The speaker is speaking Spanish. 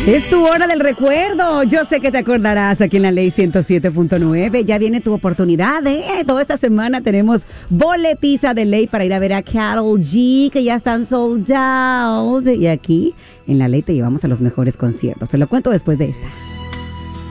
Es tu hora del recuerdo. Yo sé que te acordarás aquí en la Ley 107.9. Ya viene tu oportunidad, Toda esta semana tenemos boletiza de ley para ir a ver a Karol G, que ya están sold out. Y aquí en la Ley te llevamos a los mejores conciertos. Te lo cuento después de estas.